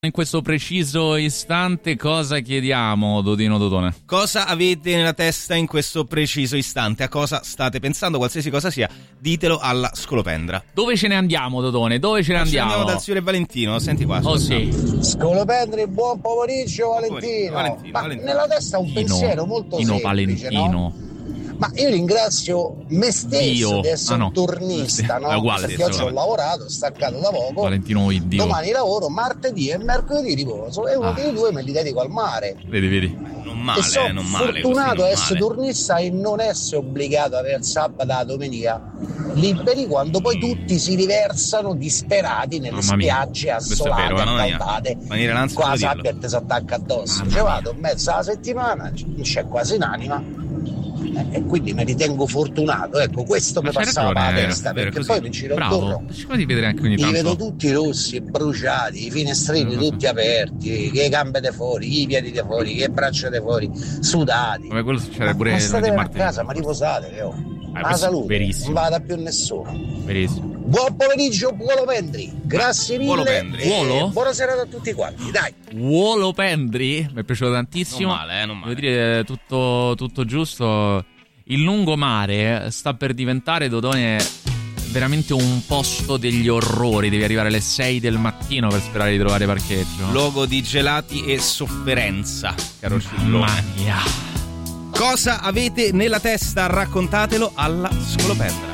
In questo preciso istante cosa chiediamo, Dodino Dodone? Cosa avete nella testa in questo preciso istante? A cosa state pensando? Qualsiasi cosa sia, ditelo alla Scolopendra. Dove ce ne andiamo, Dodone? Dove ce ne andiamo? Andiamo dal signore Valentino, senti qua. Oh sì. Scolopendri, buon pomeriggio Valentino. Valentino. Nella testa un pensiero molto semplice, Valentino. no? Ma io ringrazio me stesso di essere un turnista, no? È uguale, perché oggi ho lavorato, ho staccato da poco. Valentino Dio. Domani lavoro, martedì e mercoledì riposo e uno dei due me li dedico al mare. Vedi. Non male, e sono non male. Fortunato a non essere male. turnista e non essere obbligato ad avere sabato e la domenica liberi, quando poi tutti si riversano disperati nelle spiagge assolate, accaldate, qua la sabbia e te si attacca addosso. Ci vado mezza la settimana, non c'è quasi un'anima. E quindi mi ritengo fortunato, ecco, questo mi passava per la testa, perché così. poi mi giro intorno, Di vedere anche ogni li tanto. vedo tutti rossi, bruciati, i finestrini tutti aperti, che gambe di fuori, che i piedi di fuori, che braccia di fuori, sudati. Come quello succede pure ma state di a martedì. casa, ma riposate, la salute, verissimo. non vada più nessuno. Verissimo. Buon pomeriggio, Buolo Pendri, grazie mille Buolo? e buona serata a tutti quanti, dai. Buolo Pendri, mi è piaciuto tantissimo. Non male, non male. Devo dire tutto giusto. Il lungomare sta per diventare, Dodone, veramente un posto degli orrori. Devi arrivare alle 6 del mattino per sperare di trovare parcheggio. Luogo di gelati e sofferenza, caro Cillone. Mamma mia. Cosa avete nella testa? Raccontatelo alla Scolopendra.